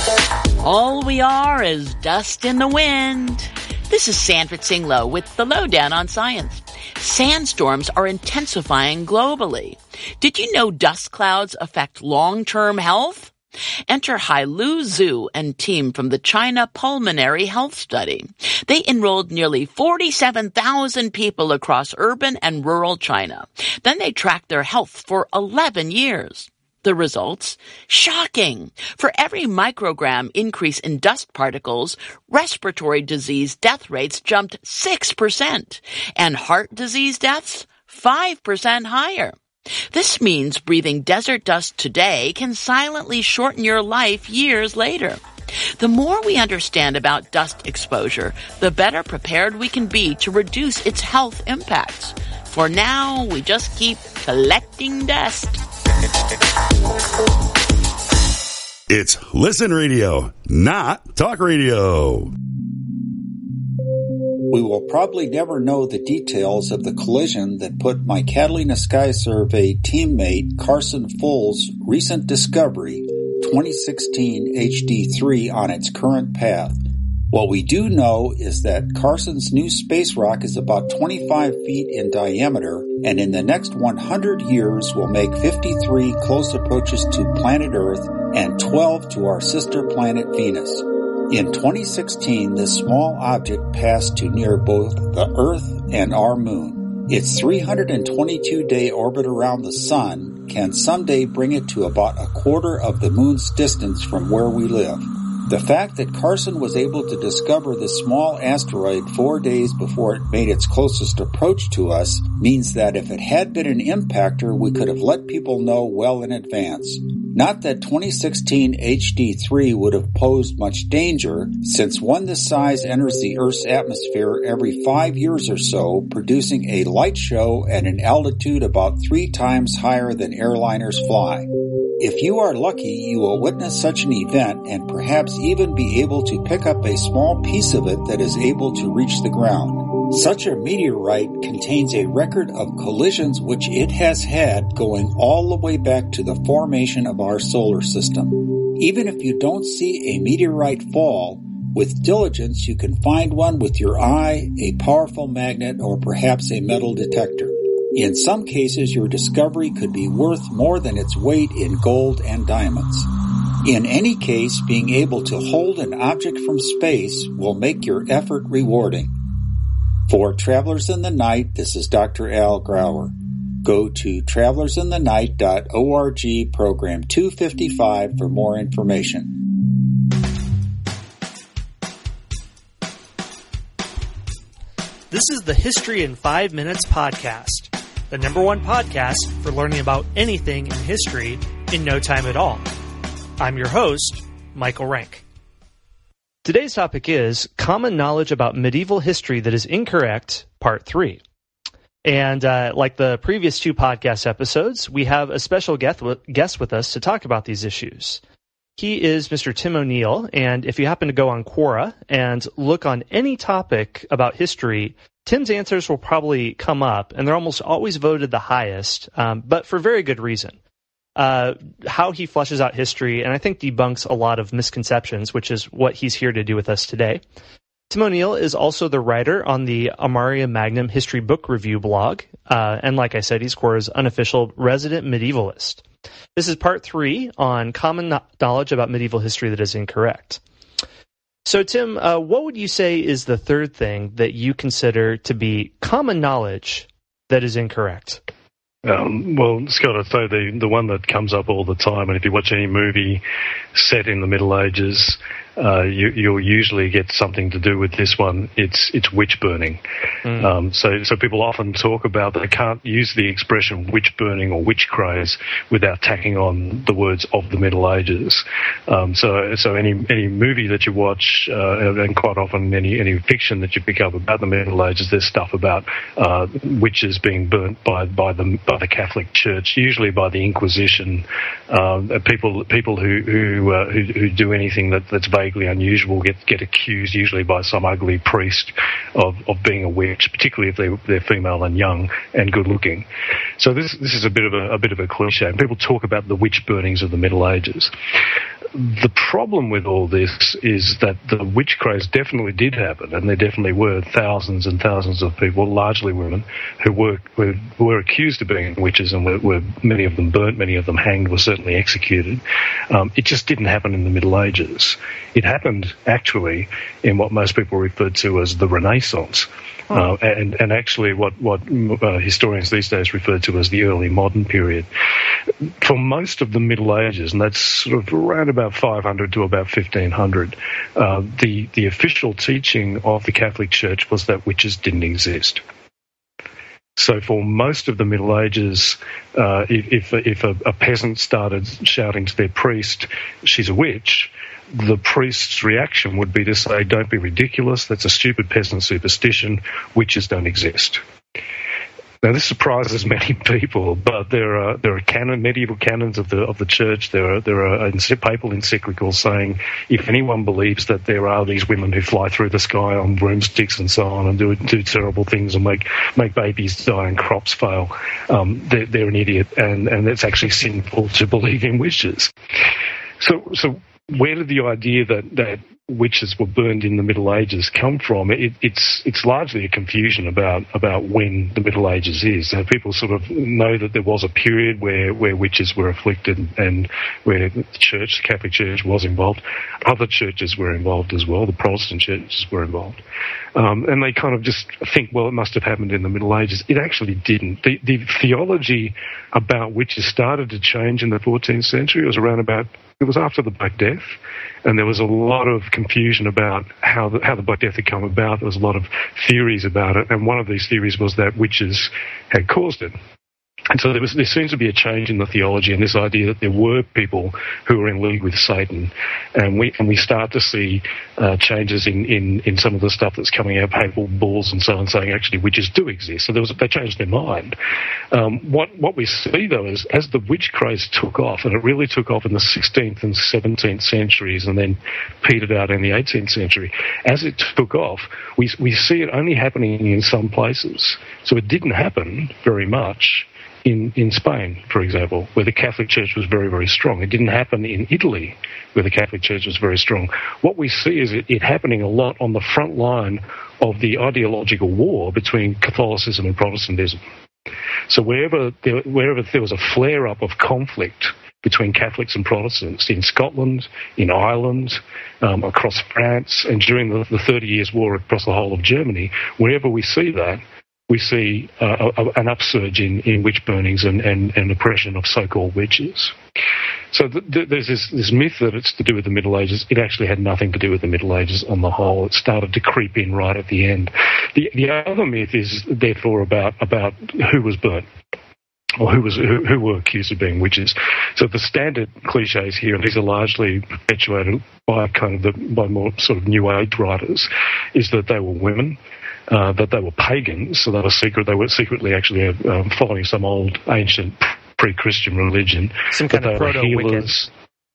All we are is dust in the wind. This is Sandra Tsinglow with the Lowdown on Science. Sandstorms are intensifying globally. Did you know dust clouds affect long-term health? Enter Hailu Zhu and team from the China Pulmonary Health Study. They enrolled nearly 47,000 people across urban and rural China. Then they tracked their health for 11 years. The results? Shocking! For every microgram increase in dust particles, respiratory disease death rates jumped 6%, and heart disease deaths 5% higher. This means breathing desert dust today can silently shorten your life years later. The more we understand about dust exposure, the better prepared we can be to reduce its health impacts. For now, we just keep collecting dust. It's Listen Radio, not Talk Radio. We will probably never know the details of the collision that put my Catalina Sky Survey teammate Carson Full's recent discovery, 2016 HD3, on its current path. What we do know is that Carson's new space rock is about 25 feet in diameter, and in the next 100 years will make 53 close approaches to planet Earth and 12 to our sister planet Venus. In 2016, this small object passed too near both the Earth and our moon. Its 322-day orbit around the sun can someday bring it to about a quarter of the moon's distance from where we live. The fact that Carson was able to discover this small asteroid 4 days before it made its closest approach to us means that if it had been an impactor, we could have let people know well in advance. Not that 2016 HD3 would have posed much danger, since one this size enters the Earth's atmosphere every 5 years or so, producing a light show at an altitude about 3 times higher than airliners fly. If you are lucky, you will witness such an event and perhaps even be able to pick up a small piece of it that is able to reach the ground. Such a meteorite contains a record of collisions which it has had going all the way back to the formation of our solar system. Even if you don't see a meteorite fall, with diligence you can find one with your eye, a powerful magnet, or perhaps a metal detector. In some cases, your discovery could be worth more than its weight in gold and diamonds. In any case, being able to hold an object from space will make your effort rewarding. For Travelers in the Night, this is Dr. Al Grauer. Go to travelersinthenight.org, program 255 for more information. This is the History in 5 Minutes podcast, the #1 podcast for learning about anything in history in no time at all. I'm your host, Michael Rank. Today's topic is Common Knowledge About Medieval History That Is Incorrect, Part 3. And like the previous 2 podcast episodes, we have a special guest with us to talk about these issues. He is Mr. Tim O'Neill, and if you happen to go on Quora and look on any topic about history, Tim's answers will probably come up, and they're almost always voted the highest, but for very good reason. How he fleshes out history, and I think debunks a lot of misconceptions, which is what he's here to do with us today. Tim O'Neill is also the writer on the Armaria Magnum History Book Review blog, and like I said, he's Quora's unofficial resident medievalist. This is part 3 on common knowledge about medieval history that is incorrect. So, Tim, what would you say is the third thing that you consider to be common knowledge that is incorrect? Well, Scott, I'd say the one that comes up all the time, and if you watch any movie set in the Middle Ages, you'll usually get something to do with this one. It's witch burning. So people often talk about that they can't use the expression witch burning or witch craze without tacking on the words of the Middle Ages. So any movie that you watch, and quite often any fiction that you pick up about the Middle Ages, there's stuff about witches being burnt by the Catholic Church, usually by the Inquisition. People who do anything that's vague vaguely unusual get accused, usually by some ugly priest, of being a witch, particularly if they're female and young and good looking. So this is a bit of a cliche, and people talk about the witch burnings of the Middle Ages. The problem with all this is that the witch craze definitely did happen, and there definitely were thousands and thousands of people, largely women, who were accused of being witches, and were many of them burnt, many of them hanged, were certainly executed. It just didn't happen in the Middle Ages. It happened actually in what most people refer to as the Renaissance. And actually what historians these days refer to as the early modern period. For most of the Middle Ages, and that's sort of around about 500 to about 1500, the official teaching of the Catholic Church was that witches didn't exist. So for most of the Middle Ages, if a peasant started shouting to their priest, "She's a witch," the priest's reaction would be to say, "Don't be ridiculous, that's a stupid peasant superstition, witches don't exist." Now, this surprises many people, but there are medieval canons of the church. There are papal encyclicals saying if anyone believes that there are these women who fly through the sky on broomsticks and so on and do terrible things and make babies die and crops fail, they're an idiot, and it's actually sinful to believe in witches. So where did the idea that witches were burned in the Middle Ages come from? It's largely a confusion about when the Middle Ages is. People sort of know that there was a period where witches were afflicted and where the Catholic Church was involved. Other churches were involved as well. The Protestant churches were involved. And they kind of just think, well, it must have happened in the Middle Ages. It actually didn't. The theology about witches started to change in the 14th century. It was after the Black Death, and there was a lot of confusion about how the Black Death had come about. There was a lot of theories about it, and one of these theories was that witches had caused it. And so there seems to be a change in the theology and this idea that there were people who were in league with Satan, and we start to see changes in some of the stuff that's coming out, papal bulls and so on, saying actually witches do exist. So they changed their mind. What we see though is as the witch craze took off, and it really took off in the 16th and 17th centuries, and then petered out in the 18th century. As it took off, we see it only happening in some places. So it didn't happen very much in Spain, for example, where the Catholic Church was very, very strong. It didn't happen in Italy, where the Catholic Church was very strong. What we see is it happening a lot on the front line of the ideological war between Catholicism and Protestantism. So wherever there was a flare-up of conflict between Catholics and Protestants in Scotland, in Ireland, across France, and during the 30 Years' War across the whole of Germany, wherever we see that, we see an upsurge in witch burnings and oppression of so-called witches. So there's this myth that it's to do with the Middle Ages. It actually had nothing to do with the Middle Ages on the whole. It started to creep in right at the end. The other myth is therefore about who was burnt, or who were accused of being witches. So the standard cliches here, and these are largely perpetuated by by more sort of New Age writers, is that they were women, that they were pagans, so they were secretly actually following some old ancient pre-Christian religion. Some kind of proto-Wiccans.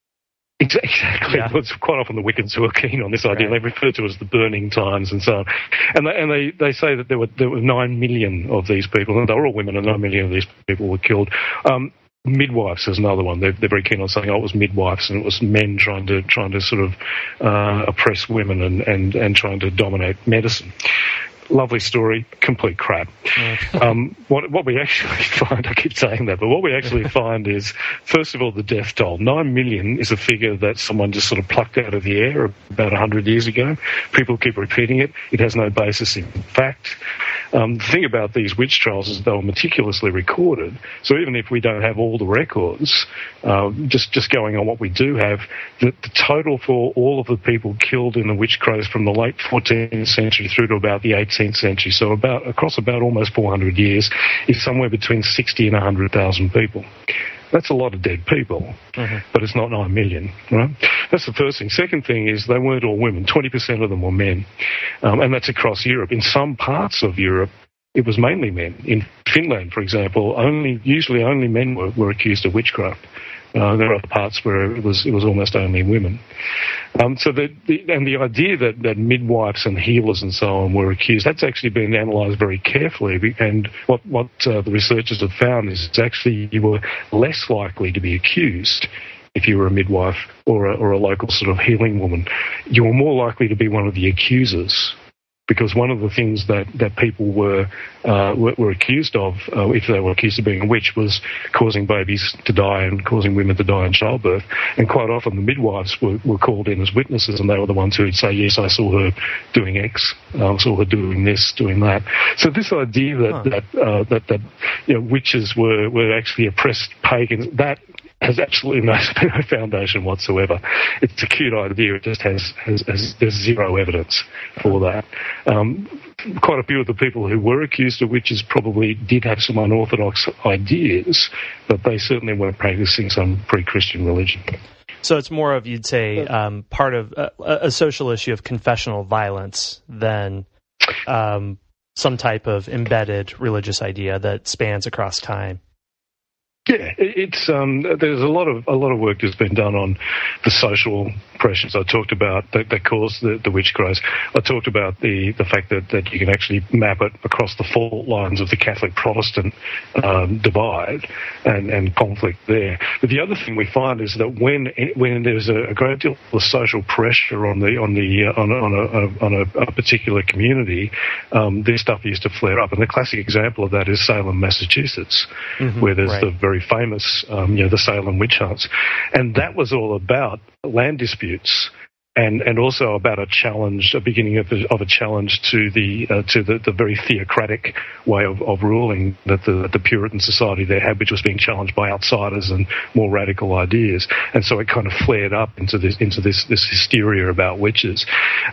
Exactly. Yeah. It's quite often the Wiccans who are keen on this idea. Right. They refer to it as the burning times and so on. And they say that there were 9 million of these people, and they were all women, and 9 million of these people were killed. Midwives is another one. They're very keen on saying, it was midwives, and it was men trying to sort of oppress women and trying to dominate medicine. Lovely story, complete crap. What we actually find, I keep saying that, but what we actually find is, first of all, the death toll. 9 million is a figure that someone just sort of plucked out of the air about 100 years ago. People keep repeating it. It has no basis in fact. The thing about these witch trials is they were meticulously recorded. So even if we don't have all the records, just going on what we do have, the total for all of the people killed in the witch craze from the late 14th century through to about the 18th century, so across almost 400 years, is somewhere between 60 and 100,000 people. That's a lot of dead people, but it's not 9 million, right? That's the first thing. Second thing is they weren't all women. 20% of them were men, and that's across Europe. In some parts of Europe, it was mainly men. In Finland, for example, usually only men were accused of witchcraft. There are other parts where it was almost only women. So the idea that midwives and healers and so on were accused, that's actually been analysed very carefully. And what the researchers have found is actually you were less likely to be accused if you were a midwife or a local sort of healing woman. You were more likely to be one of the accusers. Because one of the things that people were accused of, if they were accused of being a witch, was causing babies to die and causing women to die in childbirth. And quite often the midwives were called in as witnesses, and they were the ones who would say, yes, I saw her doing X, I saw her doing this, doing that. So this idea that witches were actually oppressed pagans, that has absolutely no foundation whatsoever. It's a cute idea. It just has there's zero evidence for that. Quite a few of the people who were accused of witches probably did have some unorthodox ideas, but they certainly weren't practicing some pre-Christian religion. So it's more of, you'd say, part of a social issue of confessional violence than some type of embedded religious idea that spans across time. Yeah, it's there's a lot of work that's been done on the social pressures I talked about that cause the witchcraft. I talked about the fact that you can actually map it across the fault lines of the Catholic-Protestant divide and conflict there. But the other thing we find is that when there's a great deal of social pressure on a particular community, this stuff used to flare up. And the classic example of that is Salem, Massachusetts, where there's the very famous, the Salem witch hunts, and that was all about land disputes and also about a beginning of a challenge to the very theocratic way of ruling that the Puritan society there had, which was being challenged by outsiders and more radical ideas, and so it kind of flared up into this hysteria about witches.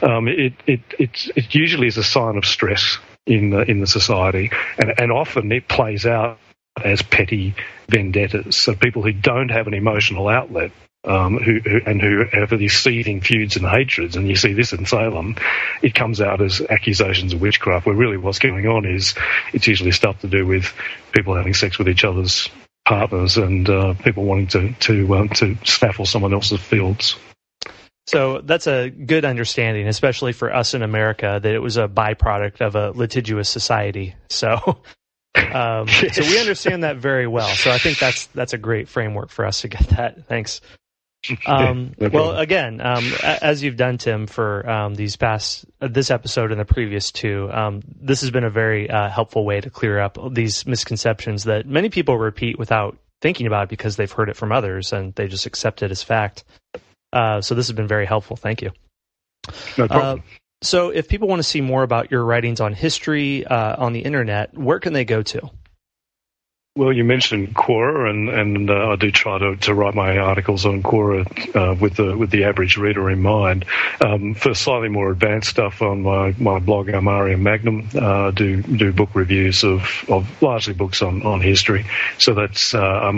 It usually is a sign of stress in the society, and often it plays out as petty vendettas. So people who don't have an emotional outlet, who have these seething feuds and hatreds, and you see this in Salem, it comes out as accusations of witchcraft, where really what's going on is it's usually stuff to do with people having sex with each other's partners and people wanting to snaffle someone else's fields. So that's a good understanding, especially for us in America, that it was a byproduct of a litigious society. So we understand that very well. So I think that's a great framework for us to get that. Thanks. Well, again, as you've done, Tim, for this episode and the previous two, this has been a very helpful way to clear up these misconceptions that many people repeat without thinking about it because they've heard it from others and they just accept it as fact. So this has been very helpful. Thank you. No problem. So if people want to see more about your writings on history on the internet, where can they go to? Well, you mentioned Quora, and I do try to write my articles on Quora with the average reader in mind. For slightly more advanced stuff on my blog, Armarium Magnum, do book reviews of largely books on history. So that's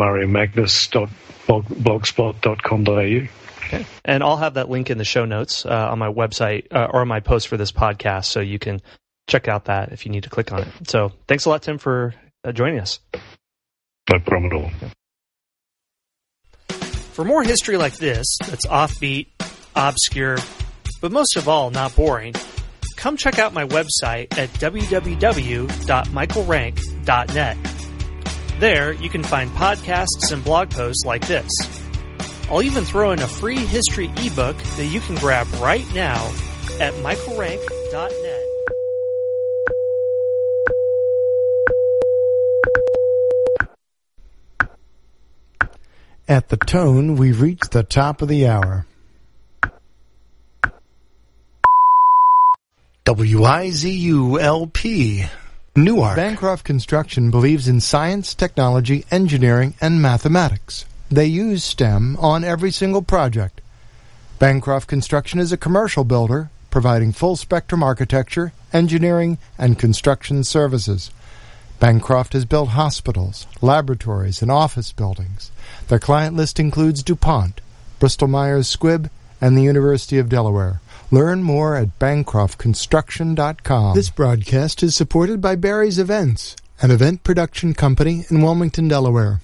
armariummagnus.blogspot.com.au. Okay. And I'll have that link in the show notes on my website or on my post for this podcast, so you can check out that if you need to click on it. So thanks a lot, Tim, for joining us. No problem at all. For more history like this, that's offbeat, obscure, but most of all, not boring, come check out my website at www.michaelrank.net. There, you can find podcasts and blog posts like this. I'll even throw in a free history ebook that you can grab right now at michaelrank.net. At the tone, we've reached the top of the hour. WIZU-LP, Newark. Bancroft Construction believes in science, technology, engineering, and mathematics. They use STEM on every single project. Bancroft Construction is a commercial builder providing full-spectrum architecture, engineering, and construction services. Bancroft has built hospitals, laboratories, and office buildings. Their client list includes DuPont, Bristol-Myers Squibb, and the University of Delaware. Learn more at bancroftconstruction.com. This broadcast is supported by Barry's Events, an event production company in Wilmington, Delaware.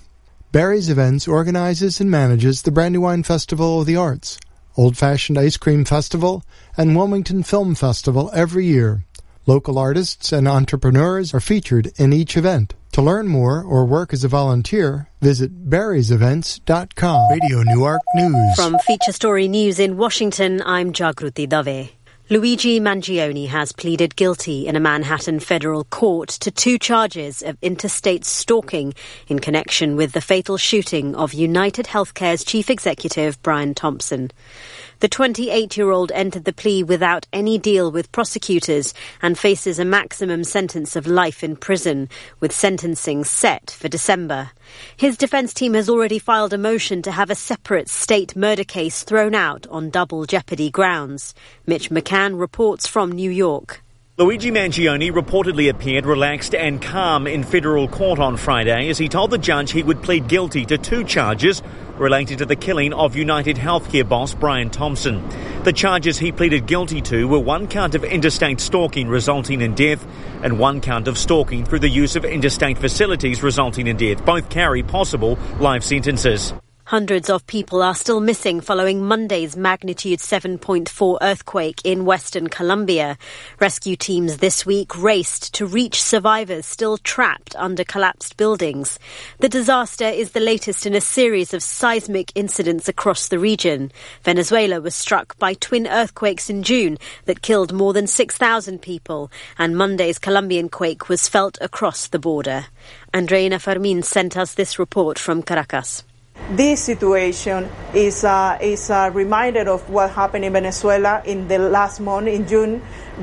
Barry's Events organizes and manages the Brandywine Festival of the Arts, Old-Fashioned Ice Cream Festival, and Wilmington Film Festival every year. Local artists and entrepreneurs are featured in each event. To learn more or work as a volunteer, visit barrysevents.com. Radio Newark News. From Feature Story News in Washington, I'm Jagruti Dave. Luigi Mangione has pleaded guilty in a Manhattan federal court to 2 charges of interstate stalking in connection with the fatal shooting of United Healthcare's chief executive, Brian Thompson. The 28-year-old entered the plea without any deal with prosecutors and faces a maximum sentence of life in prison, with sentencing set for December. His defense team has already filed a motion to have a separate state murder case thrown out on double jeopardy grounds. Mitch McCann reports from New York. Luigi Mangione reportedly appeared relaxed and calm in federal court on Friday as he told the judge he would plead guilty to 2 charges related to the killing of United Healthcare boss Brian Thompson. The charges he pleaded guilty to were 1 count of interstate stalking resulting in death and 1 count of stalking through the use of interstate facilities resulting in death. Both carry possible life sentences. Hundreds of people are still missing following Monday's magnitude 7.4 earthquake in Western Colombia. Rescue teams this week raced to reach survivors still trapped under collapsed buildings. The disaster is the latest in a series of seismic incidents across the region. Venezuela was struck by twin earthquakes in June that killed more than 6,000 people, and Monday's Colombian quake was felt across the border. Andreina Fermin sent us this report from Caracas. This situation is a reminder of what happened in Venezuela in the last month, in June.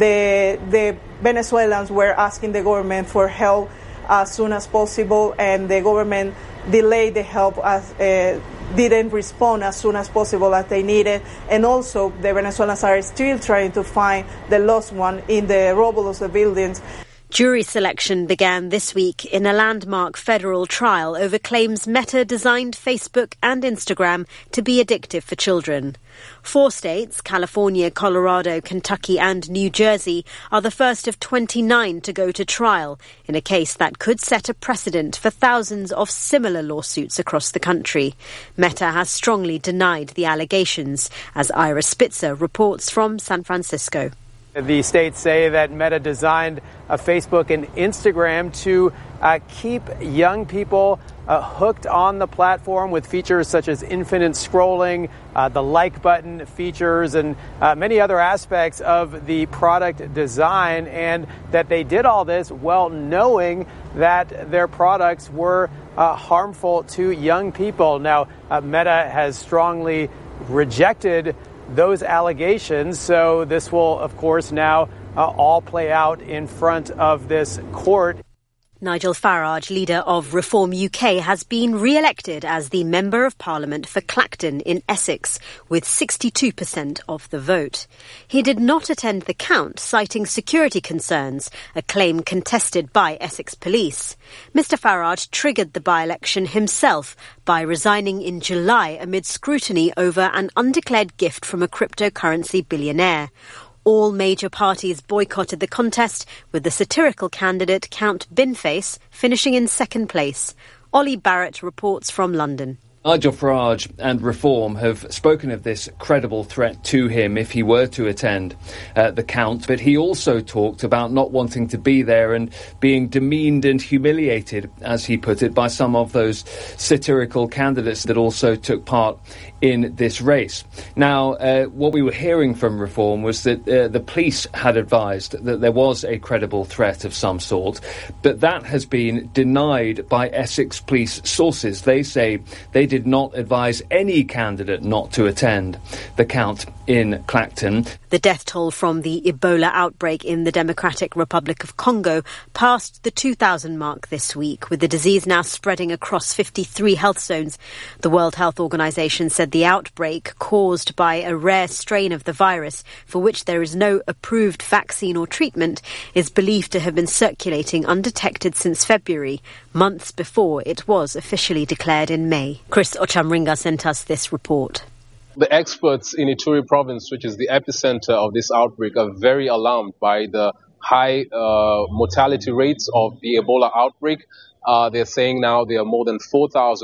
The Venezuelans were asking the government for help as soon as possible, and the government delayed the help, didn't respond as soon as possible as they needed. And also, the Venezuelans are still trying to find the lost one in the rubble of the buildings. Jury selection began this week in a landmark federal trial over claims Meta designed Facebook and Instagram to be addictive for children. 4 states, California, Colorado, Kentucky and New Jersey, are the first of 29 to go to trial in a case that could set a precedent for thousands of similar lawsuits across the country. Meta has strongly denied the allegations, as Ira Spitzer reports from San Francisco. The states say that Meta designed Facebook and Instagram to keep young people hooked on the platform with features such as infinite scrolling, the like button features, and many other aspects of the product design, and that they did all this well knowing that their products were harmful to young people. Now, Meta has strongly rejected those allegations, so this will, of course, now all play out in front of this court. Nigel Farage, leader of Reform UK, has been re-elected as the Member of Parliament for Clacton in Essex, with 62% of the vote. He did not attend the count, citing security concerns, a claim contested by Essex Police. Mr Farage triggered the by-election himself by resigning in July amid scrutiny over an undeclared gift from a cryptocurrency billionaire. All major parties boycotted the contest, with the satirical candidate Count Binface finishing in second place. Ollie Barrett reports from London. Nigel Farage and Reform have spoken of this credible threat to him if he were to attend the count, but he also talked about not wanting to be there and being demeaned and humiliated, as he put it, by some of those satirical candidates that also took part in this race. Now, what we were hearing from Reform was that the police had advised that there was a credible threat of some sort, but that has been denied by Essex Police sources. They say they did not advise any candidate not to attend the count in Clacton. The death toll from the Ebola outbreak in the Democratic Republic of Congo passed the 2,000 mark this week, with the disease now spreading across 53 health zones. The World Health Organization said the outbreak, caused by a rare strain of the virus for which there is no approved vaccine or treatment, is believed to have been circulating undetected since February, months before it was officially declared in May. Chris Ochamringa sent us this report. The experts in Ituri province, which is the epicenter of this outbreak, are very alarmed by the high mortality rates of the Ebola outbreak. They're saying now there are more than 4,000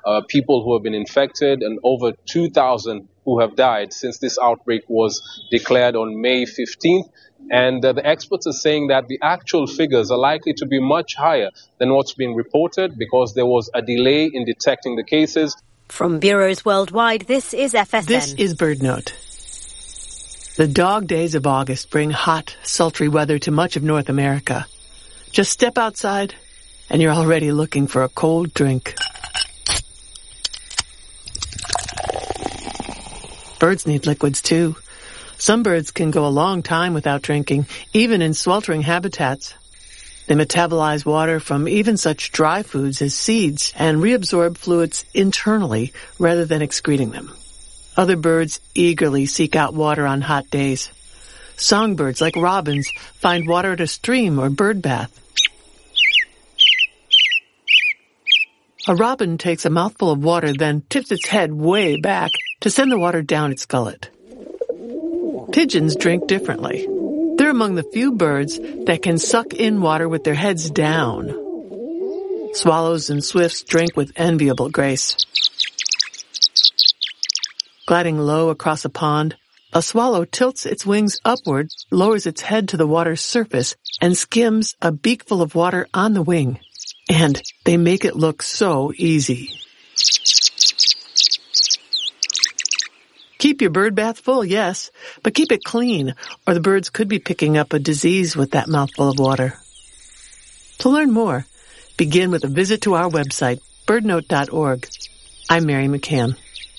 people who have been infected and over 2,000 who have died since this outbreak was declared on May 15th. And the experts are saying that the actual figures are likely to be much higher than what's been reported because there was a delay in detecting the cases. From bureaus worldwide, this is FSN. This is BirdNote. The dog days of August bring hot, sultry weather to much of North America. Just step outside, and you're already looking for a cold drink. Birds need liquids, too. Some birds can go a long time without drinking, even in sweltering habitats. They metabolize water from even such dry foods as seeds and reabsorb fluids internally rather than excreting them. Other birds eagerly seek out water on hot days. Songbirds, like robins, find water at a stream or bird bath. A robin takes a mouthful of water, then tips its head way back to send the water down its gullet. Pigeons drink differently. They're among the few birds that can suck in water with their heads down. Swallows and swifts drink with enviable grace. Gliding low across a pond, a swallow tilts its wings upward, lowers its head to the water's surface, and skims a beakful of water on the wing. And they make it look so easy. Keep your bird bath full, yes, but keep it clean, or the birds could be picking up a disease with that mouthful of water. To learn more, begin with a visit to our website, birdnote.org. I'm Mary McCann.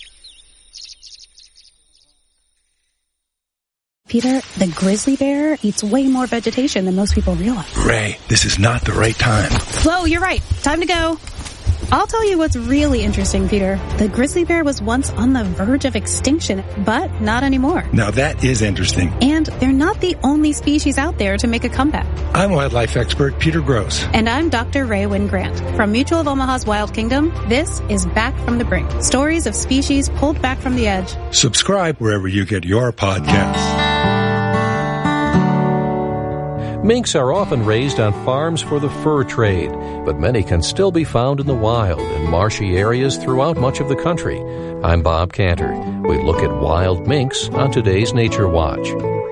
Peter, the grizzly bear eats way more vegetation than most people realize. Ray, this is not the right time. Whoa, you're right. Time to go. I'll tell you what's really interesting, Peter. The grizzly bear was once on the verge of extinction, but not anymore. Now that is interesting. And they're not the only species out there to make a comeback. I'm wildlife expert Peter Gross. And I'm Dr. Ray Wynn Grant. From Mutual of Omaha's Wild Kingdom, this is Back from the Brink. Stories of species pulled back from the edge. Subscribe wherever you get your podcasts. Minks are often raised on farms for the fur trade, but many can still be found in the wild in marshy areas throughout much of the country. I'm Bob Cantor. We look at wild minks on today's Nature Watch.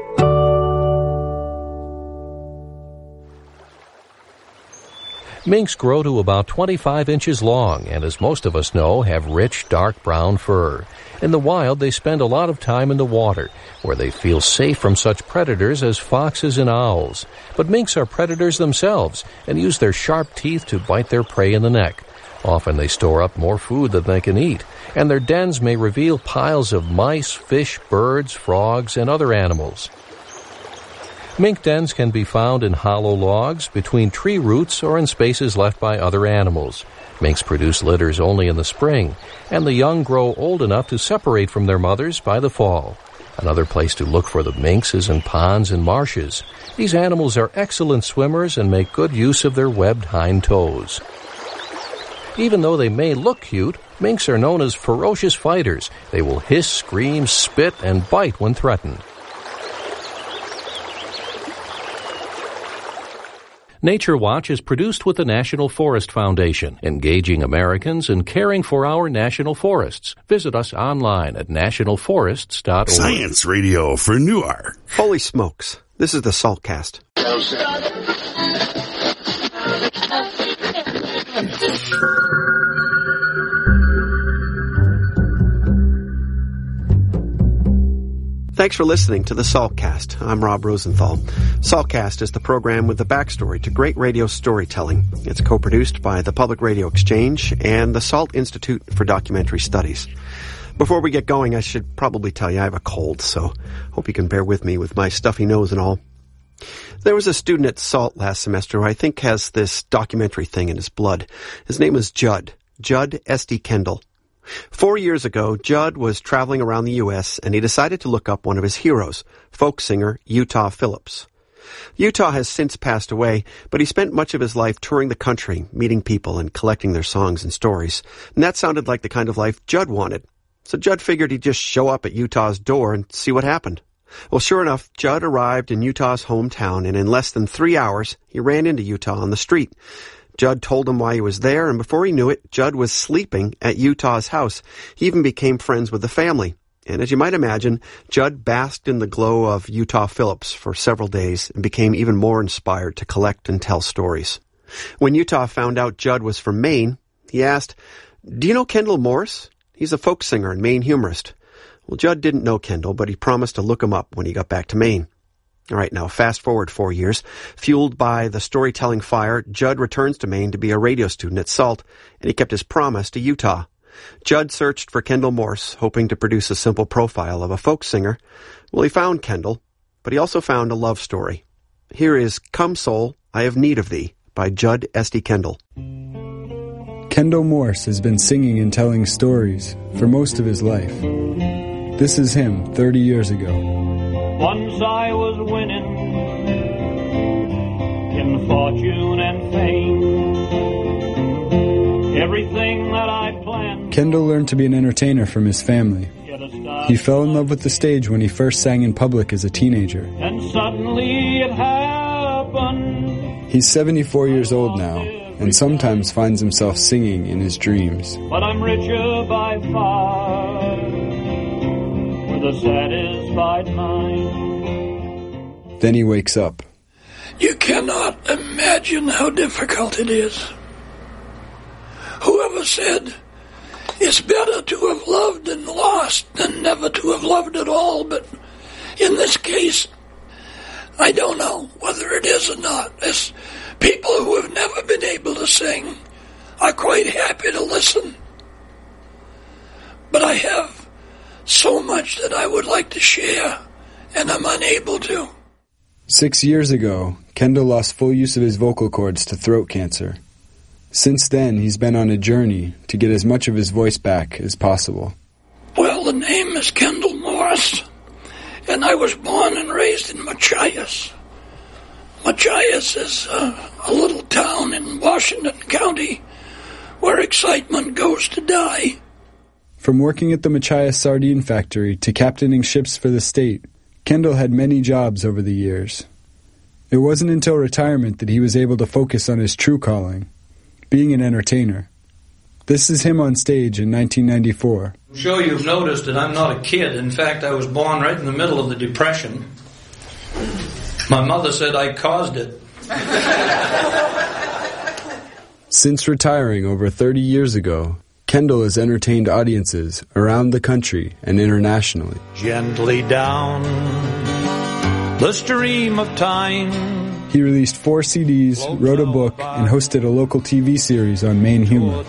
Minks grow to about 25 inches long and, as most of us know, have rich, dark brown fur. In the wild, they spend a lot of time in the water, where they feel safe from such predators as foxes and owls. But minks are predators themselves and use their sharp teeth to bite their prey in the neck. Often they store up more food than they can eat, and their dens may reveal piles of mice, fish, birds, frogs, and other animals. Mink dens can be found in hollow logs, between tree roots, or in spaces left by other animals. Minks produce litters only in the spring, and the young grow old enough to separate from their mothers by the fall. Another place to look for the minks is in ponds and marshes. These animals are excellent swimmers and make good use of their webbed hind toes. Even though they may look cute, minks are known as ferocious fighters. They will hiss, scream, spit, and bite when threatened. Nature Watch is produced with the National Forest Foundation, engaging Americans in caring for our national forests. Visit us online at nationalforests.org. Science Radio for Newark. Holy smokes. This is the Saltcast. Thanks for listening to the Saltcast. I'm Rob Rosenthal. Saltcast is the program with the backstory to great radio storytelling. It's co-produced by the Public Radio Exchange and the Salt Institute for Documentary Studies. Before we get going, I should probably tell you I have a cold, so hope you can bear with me with my stuffy nose and all. There was a student at SALT last semester who I think has this documentary thing in his blood. His name is Judd S.D. Kendall. 4 years ago, Judd was traveling around the U.S., and he decided to look up one of his heroes, folk singer Utah Phillips. Utah has since passed away, but he spent much of his life touring the country, meeting people and collecting their songs and stories. And that sounded like the kind of life Judd wanted. So Judd figured he'd just show up at Utah's door and see what happened. Well, sure enough, Judd arrived in Utah's hometown, and in less than 3 hours, he ran into Utah on the street. Judd told him why he was there, and before he knew it, Judd was sleeping at Utah's house. He even became friends with the family. And as you might imagine, Judd basked in the glow of Utah Phillips for several days and became even more inspired to collect and tell stories. When Utah found out Judd was from Maine, he asked, "Do you know Kendall Morse? He's a folk singer and Maine humorist." Well, Judd didn't know Kendall, but he promised to look him up when he got back to Maine. All right, now fast forward 4 years. Fueled by the storytelling fire, Judd returns to Maine to be a radio student at SALT, and he kept his promise to Utah. Judd searched for Kendall Morse, hoping to produce a simple profile of a folk singer. Well, he found Kendall, but he also found a love story. Here is "Come Soul, I Have Need of Thee" by Judd Esty Kendall. Kendall Morse has been singing and telling stories for most of his life. This is him 30 years ago. Once I was winning in fortune and fame. Everything that I planned. Kendall learned to be an entertainer from his family. He fell in love with the stage when he first sang in public as a teenager. And suddenly it happened. He's 74 years old now, and sometimes finds himself singing in his dreams. But I'm richer by far, with a satisfied mind. Then he wakes up. You cannot imagine how difficult it is. Whoever said it's better to have loved and lost than never to have loved at all, but in this case, I don't know whether it is or not. As people who have never been able to sing are quite happy to listen. But I have so much that I would like to share, and I'm unable to. 6 years ago, Kendall lost full use of his vocal cords to throat cancer. Since then, he's been on a journey to get as much of his voice back as possible. Well, the name is Kendall Morse, and I was born and raised in Machias. Machias is a little town in Washington County where excitement goes to die. From working at the Machias sardine factory to captaining ships for the state, Kendall had many jobs over the years. It wasn't until retirement that he was able to focus on his true calling, being an entertainer. This is him on stage in 1994. I'm sure you've noticed that I'm not a kid. In fact, I was born right in the middle of the Depression. My mother said I caused it. Since retiring over 30 years ago, Kendall has entertained audiences around the country and internationally. Gently down the stream of time. He released 4 CDs, wrote a book, and hosted a local TV series on Maine humor.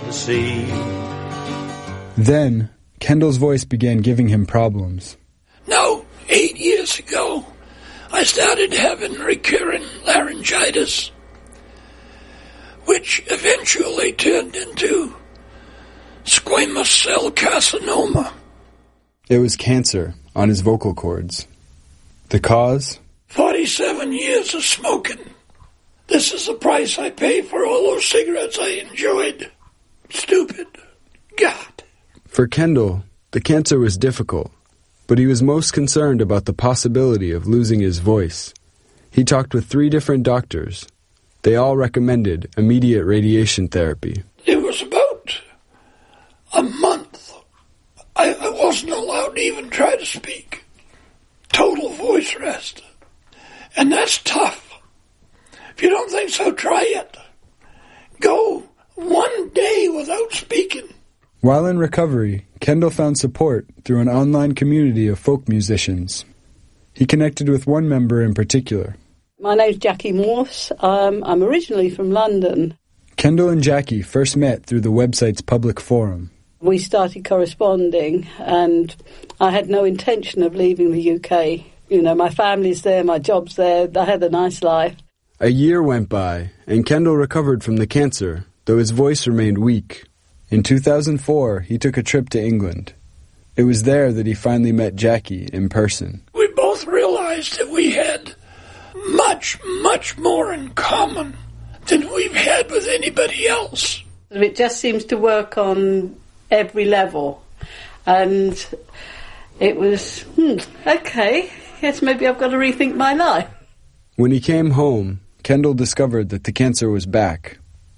Then, Kendall's voice began giving him problems. Now, 8 years ago, I started having recurrent laryngitis, which eventually turned into squamous cell carcinoma. It was cancer on his vocal cords. The cause? 47 years of smoking. This is the price I pay for all those cigarettes I enjoyed. Stupid. God. For Kendall, the cancer was difficult, but he was most concerned about the possibility of losing his voice. He talked with 3 different doctors. They all recommended immediate radiation therapy. It was about a month. I wasn't allowed to even try to speak. Total voice rest. And that's tough. If you don't think so, try it. Go 1 day without speaking. While in recovery, Kendall found support through an online community of folk musicians. He connected with one member in particular. My name's Jackie Morse. I'm originally from London. Kendall and Jackie first met through the website's public forum. We started corresponding, and I had no intention of leaving the UK. You know, my family's there, my job's there, I had a nice life. A year went by, and Kendall recovered from the cancer, though his voice remained weak. In 2004, he took a trip to England. It was there that he finally met Jackie in person. We both realized that we had much, much more in common than we've had with anybody else. It just seems to work on every level. And it was, okay, yes, maybe I've got to rethink my life. When he came home, Kendall discovered that the cancer was back.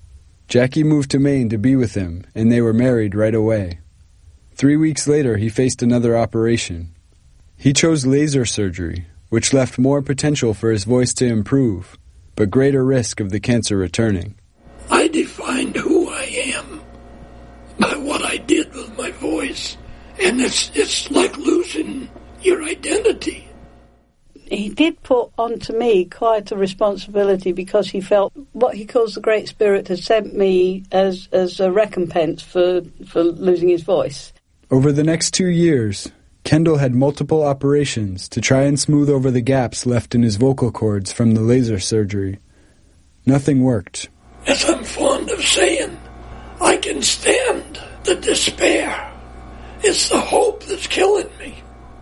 Jackie moved to Maine to be with him, and they were married right away. 3 weeks later, he faced another operation. He chose laser surgery, which left more potential for his voice to improve, but greater risk of the cancer returning. I defined who I am by what I did with my voice, and it's like losing your identity. He did put onto me quite a responsibility because he felt what he calls the Great Spirit had sent me as a recompense for losing his voice. Over the next 2 years, Kendall had multiple operations to try and smooth over the gaps left in his vocal cords from the laser surgery. Nothing worked. As I'm fond of saying, I can stand the despair. It's the hope that's killing me.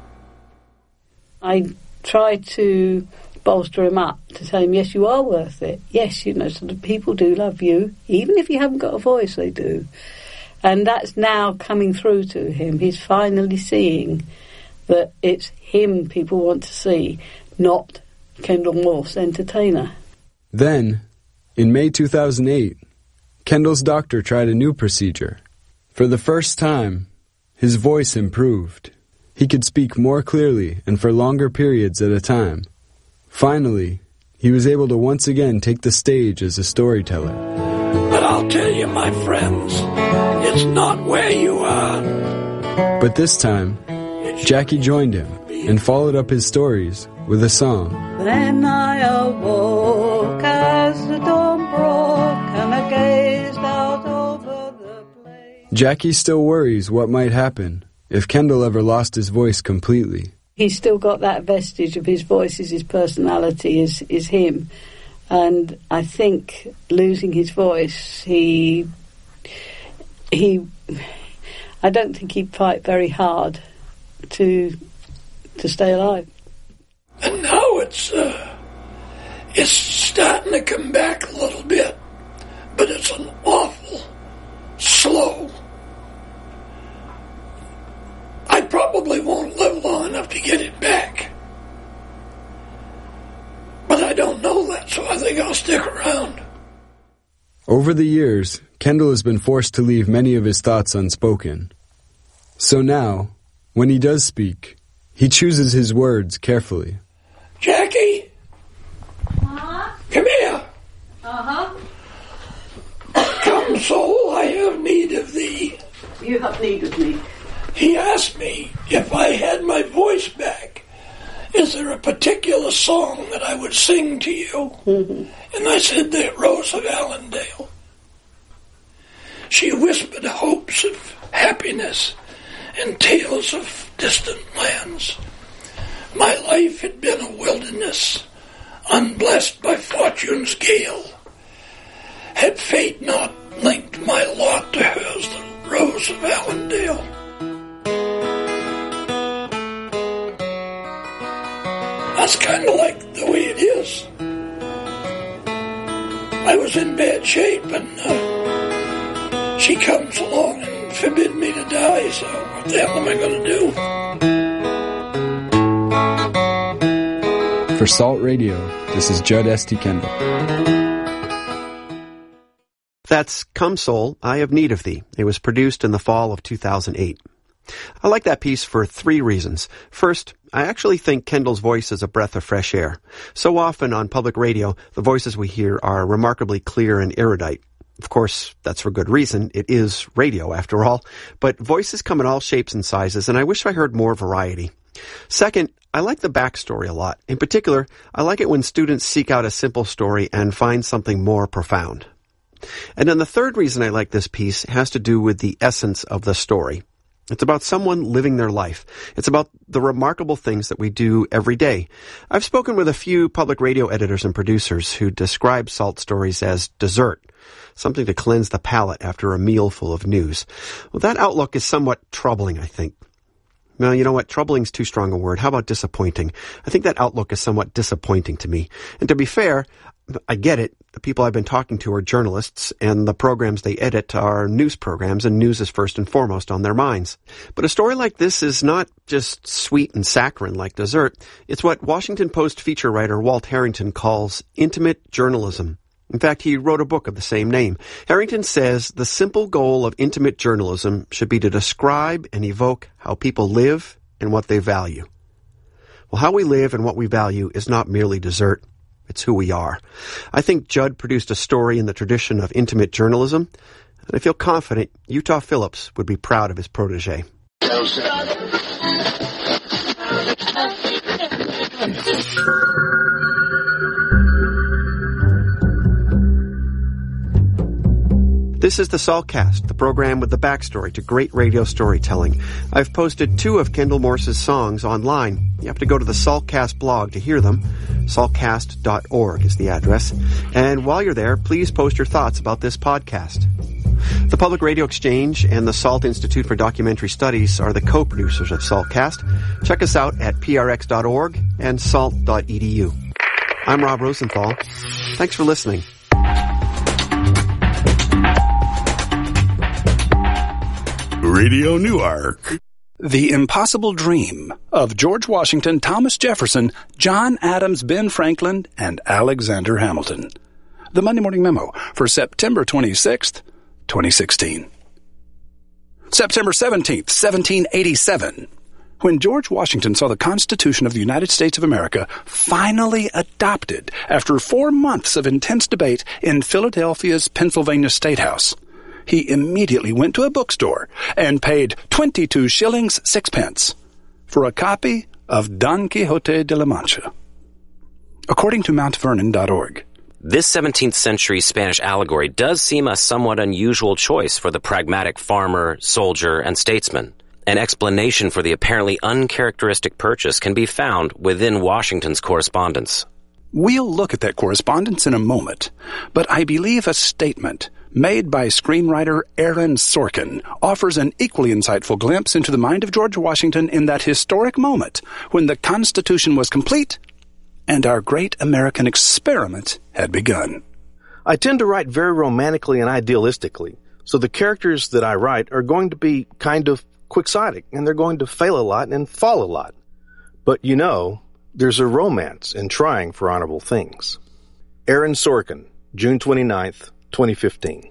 I tried to bolster him up, to tell him, yes, you are worth it. Yes, so the people do love you. Even if you haven't got a voice, they do. And that's now coming through to him. He's finally seeing that it's him people want to see, not Kendall Morse, entertainer. Then, in May 2008, Kendall's doctor tried a new procedure. For the first time, his voice improved. He could speak more clearly and for longer periods at a time. Finally, he was able to once again take the stage as a storyteller. But I'll tell you, my friends, it's not where you are. But this time, Jackie joined him and followed up his stories with a song. Then I awoke as the dawn broke and I gazed out over the place. Jackie still worries what might happen if Kendall ever lost his voice completely. He's still got that vestige of his voice, is his personality, is him. And I think losing his voice, I don't think he'd fight very hard to stay alive. And now it's starting to come back a little bit, but it's an awful slow. I probably won't live long enough to get it back. But I don't know that, so I think I'll stick around. Over the years, Kendall has been forced to leave many of his thoughts unspoken. So now, when he does speak, he chooses his words carefully. Jackie? Uh-huh? Come here. Uh-huh. Come, soul, I have need of thee. You have need of me. He asked me if I had my voice back, is there a particular song that I would sing to you? Mm-hmm. And I said, the Rose of Allendale. She whispered hopes of happiness and tales of distant lands. My life had been a wilderness, unblessed by fortune's gale. Had fate not linked my lot to hers, the Rose of Allendale. That's kind of like the way it is. I was in bad shape, and she comes along and forbid me to die, so what the hell am I going to do? For Salt Radio, this is Judd S.T. Kendall. That's Come Soul, I Have Need of Thee. It was produced in the fall of 2008. I like that piece for 3 reasons. First, I actually think Kendall's voice is a breath of fresh air. So often on public radio, the voices we hear are remarkably clear and erudite. Of course, that's for good reason. It is radio, after all. But voices come in all shapes and sizes, and I wish I heard more variety. Second, I like the backstory a lot. In particular, I like it when students seek out a simple story and find something more profound. And then the third reason I like this piece has to do with the essence of the story. It's about someone living their life. It's about the remarkable things that we do every day. I've spoken with a few public radio editors and producers who describe Salt Stories as dessert, something to cleanse the palate after a meal full of news. Well, that outlook is somewhat troubling, I think. Well, you know what? Troubling's too strong a word. How about disappointing? I think that outlook is somewhat disappointing to me. And to be fair, I get it. The people I've been talking to are journalists, and the programs they edit are news programs, and news is first and foremost on their minds. But a story like this is not just sweet and saccharine like dessert. It's what Washington Post feature writer Walt Harrington calls intimate journalism. In fact, he wrote a book of the same name. Harrington says the simple goal of intimate journalism should be to describe and evoke how people live and what they value. Well, how we live and what we value is not merely dessert. It's who we are. I think Judd produced a story in the tradition of intimate journalism, and I feel confident Utah Phillips would be proud of his protege. This is the Saltcast, the program with the backstory to great radio storytelling. I've posted 2 of Kendall Morse's songs online. You have to go to the Saltcast blog to hear them. Saltcast.org is the address. And while you're there, please post your thoughts about this podcast. The Public Radio Exchange and the Salt Institute for Documentary Studies are the co-producers of Saltcast. Check us out at prx.org and salt.edu. I'm Rob Rosenthal. Thanks for listening. Radio Newark. The Impossible Dream of George Washington, Thomas Jefferson, John Adams, Ben Franklin, and Alexander Hamilton. The Monday Morning Memo for September 26th, 2016. September 17th, 1787. When George Washington saw the Constitution of the United States of America finally adopted after 4 months of intense debate in Philadelphia's Pennsylvania State House, he immediately went to a bookstore and paid 22 shillings 6 for a copy of Don Quixote de la Mancha. According to MountVernon.org, this 17th century Spanish allegory does seem a somewhat unusual choice for the pragmatic farmer, soldier, and statesman. An explanation for the apparently uncharacteristic purchase can be found within Washington's correspondence. We'll look at that correspondence in a moment, but I believe a statement made by screenwriter Aaron Sorkin offers an equally insightful glimpse into the mind of George Washington in that historic moment when the Constitution was complete and our great American experiment had begun. I tend to write very romantically and idealistically, so the characters that I write are going to be kind of quixotic, and they're going to fail a lot and fall a lot. But you know, there's a romance in trying for honorable things. Aaron Sorkin, June 29th, 2015.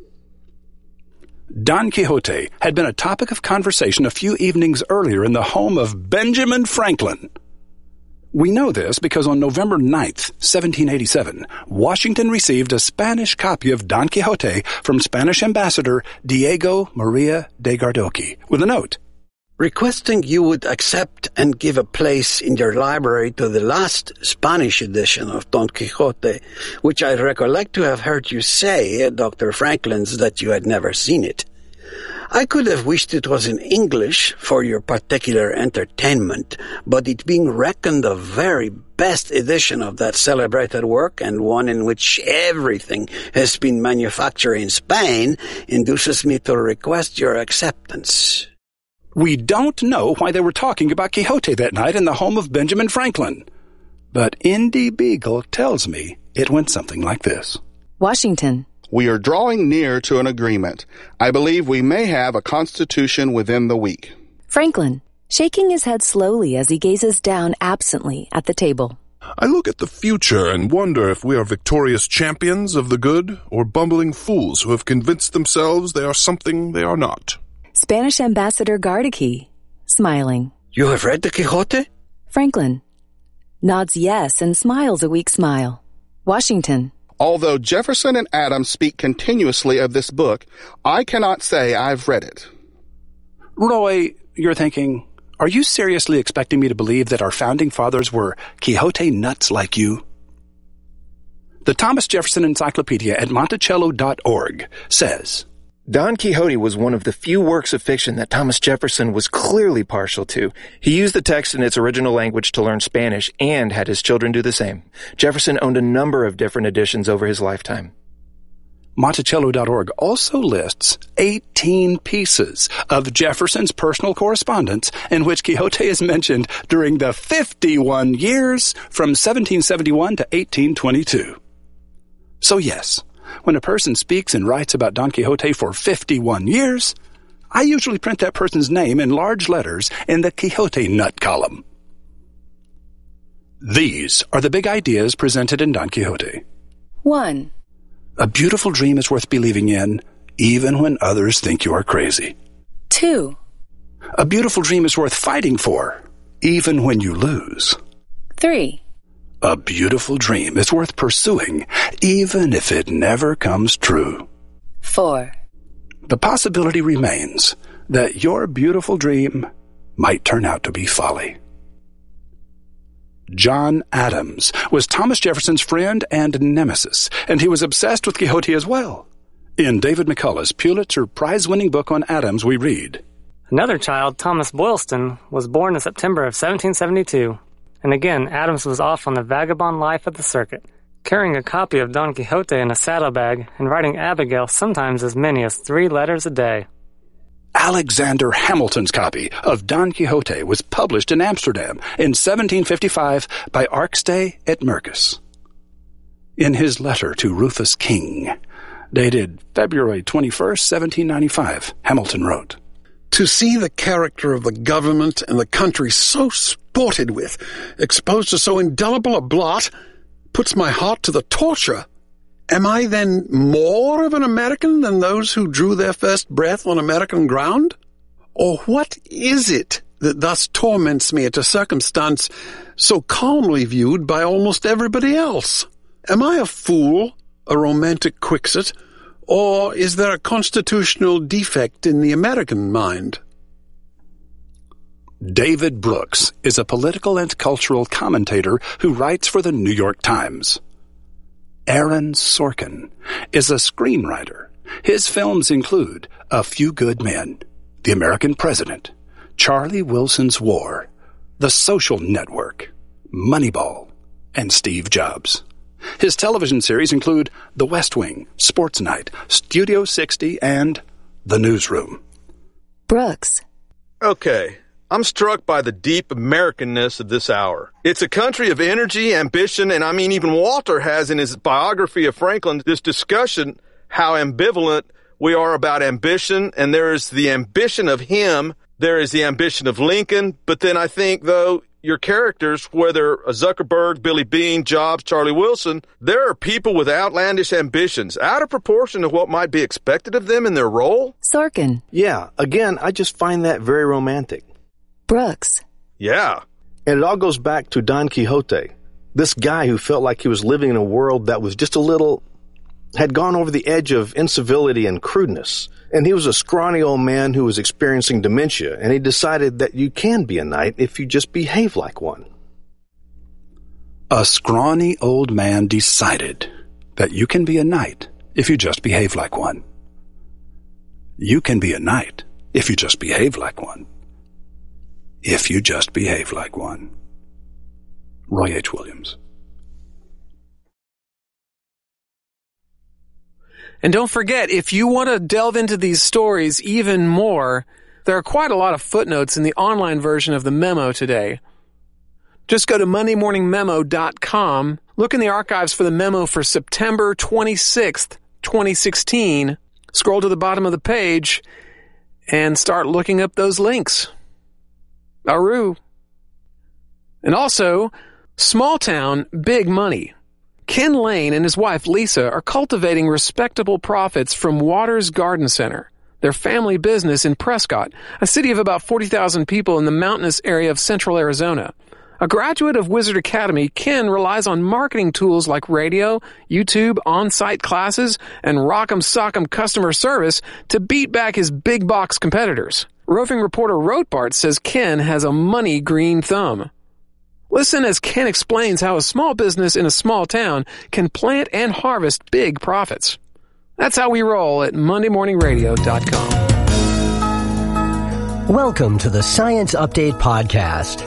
Don Quixote had been a topic of conversation a few evenings earlier in the home of Benjamin Franklin. We know this because on November 9th, 1787, Washington received a Spanish copy of Don Quixote from Spanish ambassador Diego Maria de Gardoqui with a note. Requesting you would accept and give a place in your library to the last Spanish edition of Don Quixote, which I recollect to have heard you say at Dr. Franklin's that you had never seen it. I could have wished it was in English for your particular entertainment, but it being reckoned the very best edition of that celebrated work and one in which everything has been manufactured in Spain induces me to request your acceptance. We don't know why they were talking about Quixote that night in the home of Benjamin Franklin. But Indy Beagle tells me it went something like this. Washington. We are drawing near to an agreement. I believe we may have a constitution within the week. Franklin, shaking his head slowly as he gazes down absently at the table. I look at the future and wonder if we are victorious champions of the good or bumbling fools who have convinced themselves they are something they are not. Spanish Ambassador Gardoqui, smiling. You have read the Quixote? Franklin nods yes and smiles a weak smile. Washington. Although Jefferson and Adams speak continuously of this book, I cannot say I've read it. Roy, you're thinking, are you seriously expecting me to believe that our founding fathers were Quixote nuts like you? The Thomas Jefferson Encyclopedia at Monticello.org says, Don Quixote was one of the few works of fiction that Thomas Jefferson was clearly partial to. He used the text in its original language to learn Spanish and had his children do the same. Jefferson owned a number of different editions over his lifetime. Monticello.org also lists 18 pieces of Jefferson's personal correspondence in which Quixote is mentioned during the 51 years from 1771 to 1822. So yes, when a person speaks and writes about Don Quixote for 51 years, I usually print that person's name in large letters in the Quixote nut column. These are the big ideas presented in Don Quixote. 1. A beautiful dream is worth believing in, even when others think you are crazy. 2. A beautiful dream is worth fighting for, even when you lose. 3. A beautiful dream is worth pursuing, even if it never comes true. 4. The possibility remains that your beautiful dream might turn out to be folly. John Adams was Thomas Jefferson's friend and nemesis, and he was obsessed with Quixote as well. In David McCullough's Pulitzer Prize-winning book on Adams, we read, Another child, Thomas Boylston, was born in September of 1772. And again, Adams was off on the vagabond life of the circuit, carrying a copy of Don Quixote in a saddlebag and writing Abigail sometimes as many as 3 letters a day. Alexander Hamilton's copy of Don Quixote was published in Amsterdam in 1755 by Arkstay et Merkus. In his letter to Rufus King, dated February 21st, 1795, Hamilton wrote, To see the character of the government and the country so sported with, exposed to so indelible a blot, puts my heart to the torture. Am I then more of an American than those who drew their first breath on American ground? Or what is it that thus torments me at a circumstance so calmly viewed by almost everybody else? Am I a fool, a romantic Quixote, or is there a constitutional defect in the American mind? David Brooks is a political and cultural commentator who writes for the New York Times. Aaron Sorkin is a screenwriter. His films include A Few Good Men, The American President, Charlie Wilson's War, The Social Network, Moneyball, and Steve Jobs. His television series include The West Wing, Sports Night, Studio 60, and The Newsroom. Brooks. Okay. I'm struck by the deep Americanness of this hour. It's a country of energy, ambition, and even Walter has in his biography of Franklin this discussion how ambivalent we are about ambition, and there is the ambition of him, there is the ambition of Lincoln, but then I think, though, your characters, whether Zuckerberg, Billy Beane, Jobs, Charlie Wilson, there are people with outlandish ambitions, out of proportion to what might be expected of them in their role. Sorkin. Yeah, again, I just find that very romantic. Brooks. Yeah. And it all goes back to Don Quixote, this guy who felt like he was living in a world that was just had gone over the edge of incivility and crudeness. And he was a scrawny old man who was experiencing dementia, and he decided that you can be a knight if you just behave like one. A scrawny old man decided that you can be a knight if you just behave like one. You can be a knight if you just behave like one. If you just behave like one. Roy H. Williams. And don't forget, if you want to delve into these stories even more, there are quite a lot of footnotes in the online version of the memo today. Just go to MondayMorningMemo.com, look in the archives for the memo for September 26th, 2016, scroll to the bottom of the page, and start looking up those links. Aru. And also, small town, big money. Ken Lane and his wife Lisa are cultivating respectable profits from Waters Garden Center, their family business in Prescott, a city of about 40,000 people in the mountainous area of central Arizona. A graduate of Wizard Academy, Ken relies on marketing tools like radio, YouTube, on-site classes, and rock'em sock'em customer service to beat back his big box competitors. Roving reporter Rotbart says Ken has a money green thumb. Listen as Ken explains how a small business in a small town can plant and harvest big profits. That's how we roll at MondayMorningRadio.com. Welcome to the Science Update Podcast.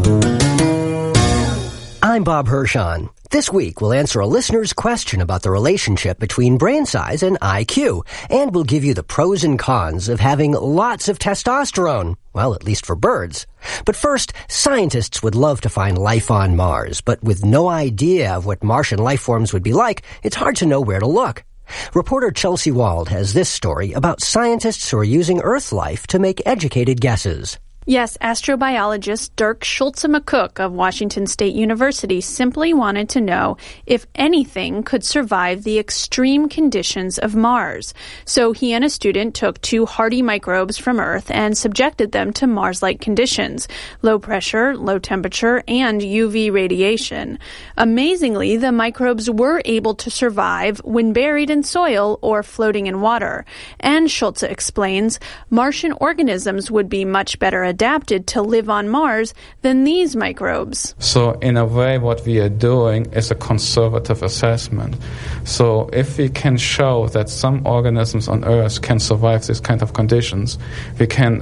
I'm Bob Hirschon. This week, we'll answer a listener's question about the relationship between brain size and IQ, and we'll give you the pros and cons of having lots of testosterone, well, at least for birds. But first, scientists would love to find life on Mars, but with no idea of what Martian life forms would be like, it's hard to know where to look. Reporter Chelsea Wald has this story about scientists who are using Earth life to make educated guesses. Yes, astrobiologist Dirk Schulze-McCook of Washington State University simply wanted to know if anything could survive the extreme conditions of Mars. So he and a student took 2 hardy microbes from Earth and subjected them to Mars-like conditions: low pressure, low temperature, and UV radiation. Amazingly, the microbes were able to survive when buried in soil or floating in water. And Schulze explains, Martian organisms would be much better adapted to live on Mars than these microbes. So in a way, what we are doing is a conservative assessment. So if we can show that some organisms on Earth can survive these kind of conditions, we can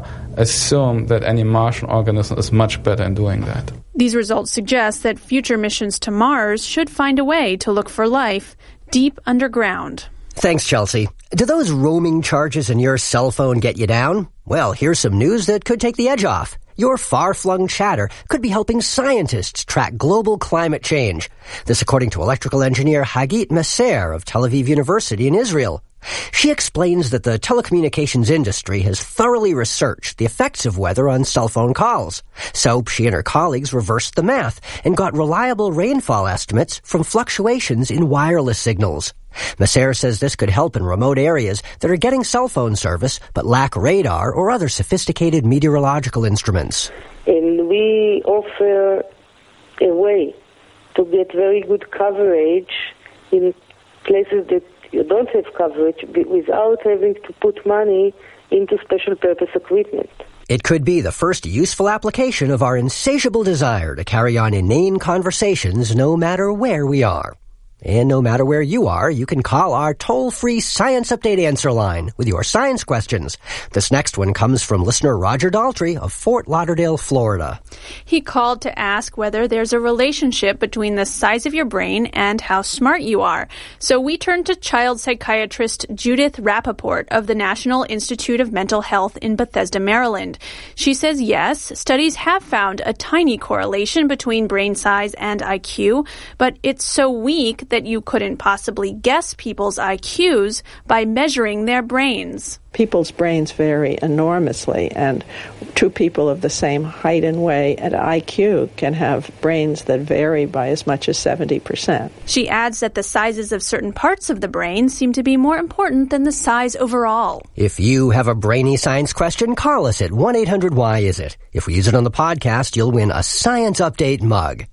assume that any Martian organism is much better in doing that. These results suggest that future missions to Mars should find a way to look for life deep underground. Thanks, Chelsea. Do those roaming charges in your cell phone get you down? Well, here's some news that could take the edge off. Your far-flung chatter could be helping scientists track global climate change. This according to electrical engineer Hagit Messer of Tel Aviv University in Israel. She explains that the telecommunications industry has thoroughly researched the effects of weather on cell phone calls. So she and her colleagues reversed the math and got reliable rainfall estimates from fluctuations in wireless signals. Messer says this could help in remote areas that are getting cell phone service but lack radar or other sophisticated meteorological instruments. And we offer a way to get very good coverage in places that you don't have coverage without having to put money into special purpose equipment. It could be the first useful application of our insatiable desire to carry on inane conversations no matter where we are. And no matter where you are, you can call our toll-free Science Update answer line with your science questions. This next one comes from listener Roger Daltrey of Fort Lauderdale, Florida. He called to ask whether there's a relationship between the size of your brain and how smart you are. So we turned to child psychiatrist Judith Rappaport of the National Institute of Mental Health in Bethesda, Maryland. She says yes, studies have found a tiny correlation between brain size and IQ, but it's so weak that you couldn't possibly guess people's IQs by measuring their brains. People's brains vary enormously, and 2 people of the same height and weight and IQ can have brains that vary by as much as 70%. She adds that the sizes of certain parts of the brain seem to be more important than the size overall. If you have a brainy science question, call us at 1-800-WHY-IS-IT. If we use it on the podcast, you'll win a Science Update mug.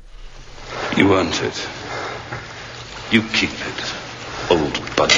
You earned it. You keep it, old buddy.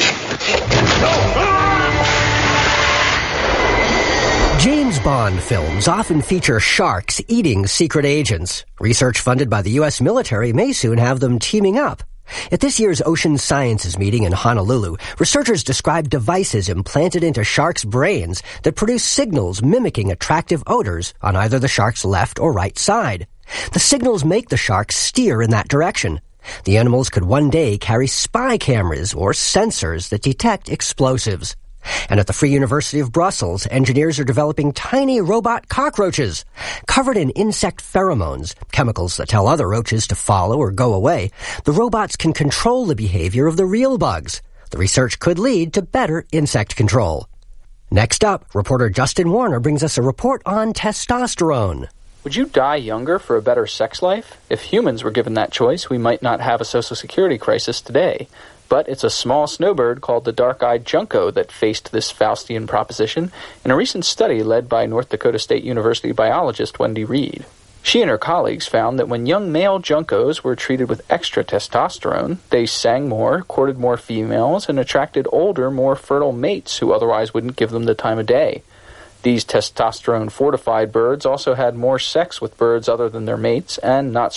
James Bond films often feature sharks eating secret agents. Research funded by the U.S. military may soon have them teaming up. At this year's Ocean Sciences meeting in Honolulu, researchers described devices implanted into sharks' brains that produce signals mimicking attractive odors on either the shark's left or right side. The signals make the sharks steer in that direction. The animals could one day carry spy cameras or sensors that detect explosives. And at the Free University of Brussels, engineers are developing tiny robot cockroaches. Covered in insect pheromones, chemicals that tell other roaches to follow or go away, the robots can control the behavior of the real bugs. The research could lead to better insect control. Next up, reporter Justin Warner brings us a report on testosterone. Would you die younger for a better sex life? If humans were given that choice, we might not have a Social Security crisis today. But it's a small snowbird called the dark-eyed junco that faced this Faustian proposition in a recent study led by North Dakota State University biologist Wendy Reed. She and her colleagues found that when young male juncos were treated with extra testosterone, they sang more, courted more females, and attracted older, more fertile mates who otherwise wouldn't give them the time of day. These testosterone-fortified birds also had more sex with birds other than their mates, and not